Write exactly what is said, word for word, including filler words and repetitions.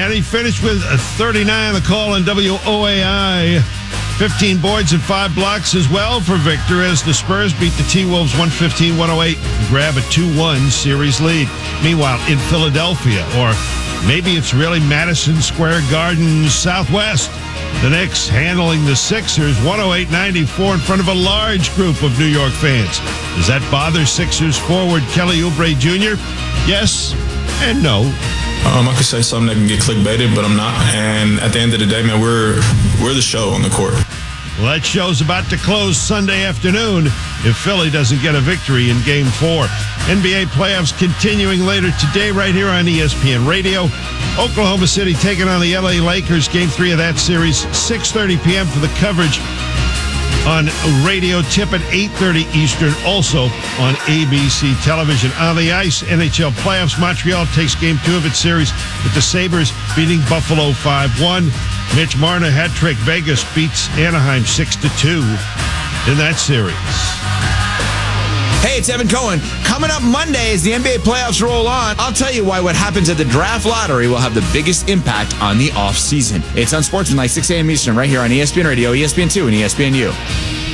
and he finished with a thirty-nine on the call on W O A I. fifteen boards and five blocks as well for Victor as the Spurs beat the T-Wolves one fifteen one oh eight and grab a two one series lead. Meanwhile, in Philadelphia, or maybe it's really Madison Square Garden Southwest, the Knicks handling the Sixers one oh eight ninety-four in front of a large group of New York fans. Does that bother Sixers forward Kelly Oubre Junior? Yes and no. Um, I could say something that can get clickbaited, but I'm not. And at the end of the day, man, we're we're the show on the court. Well, that show's about to close Sunday afternoon if Philly doesn't get a victory in Game four. N B A playoffs continuing later today right here on E S P N Radio. Oklahoma City taking on the L A Lakers. Game three of that series, six thirty p.m. for the coverage on radio. Tip at eight thirty Eastern, also on A B C television. On the ice, N H L playoffs, Montreal takes game two of its series with the Sabres beating Buffalo five one. Mitch Marner hat trick. Vegas beats Anaheim six to two in that series. Hey, it's Evan Cohen. Coming up Monday as the N B A playoffs roll on, I'll tell you why what happens at the draft lottery will have the biggest impact on the offseason. It's on Sportsman, like six a.m. Eastern, right here on E S P N Radio, E S P N two, and E S P N U.